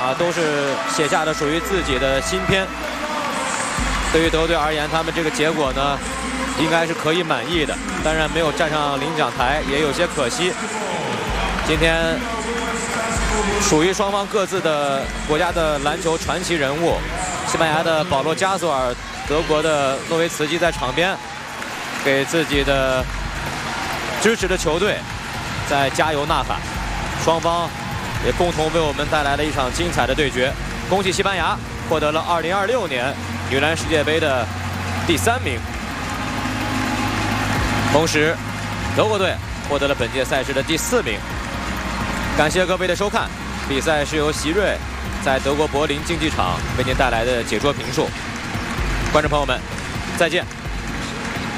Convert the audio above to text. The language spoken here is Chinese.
啊，都是写下了属于自己的新篇。对于德国队而言，他们这个结果呢，应该是可以满意的。当然没有站上领奖台，也有些可惜。今天属于双方各自的国家的篮球传奇人物，西班牙的保罗·加索尔，德国的诺维茨基在场边给自己的支持的球队在加油呐喊，双方也共同为我们带来了一场精彩的对决。恭喜西班牙获得了2026年女篮世界杯的第3名，同时德国队获得了本届赛事的第4名。感谢各位的收看，比赛是由席瑞在德国柏林竞技场为您带来的解说评述。观众朋友们，再见。